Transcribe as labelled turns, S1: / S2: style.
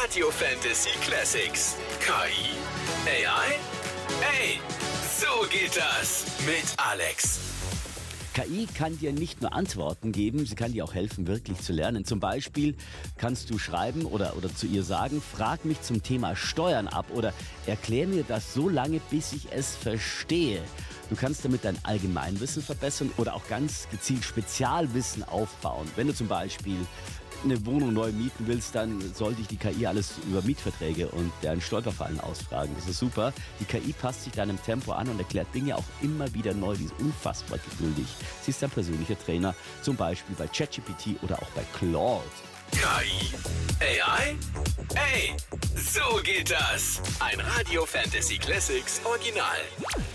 S1: Radio Fantasy Classics. KI? AI? Ey, so geht das mit Alex.
S2: KI kann dir nicht nur Antworten geben, sie kann dir auch helfen, wirklich zu lernen. Zum Beispiel kannst du schreiben oder zu ihr sagen, frag mich zum Thema Steuern ab oder erklär mir das so lange, bis ich es verstehe. Du kannst damit dein Allgemeinwissen verbessern oder auch ganz gezielt Spezialwissen aufbauen. Wenn du zum Beispiel eine Wohnung neu mieten willst, dann sollte dich die KI alles über Mietverträge und deren Stolperfallen ausfragen. Das ist super. Die KI passt sich deinem Tempo an und erklärt Dinge auch immer wieder neu. Die ist unfassbar geduldig. Sie ist dein persönlicher Trainer, zum Beispiel bei ChatGPT oder auch bei Claude.
S1: KI? AI? Ey, so geht das. Ein Radio Fantasy Classics Original.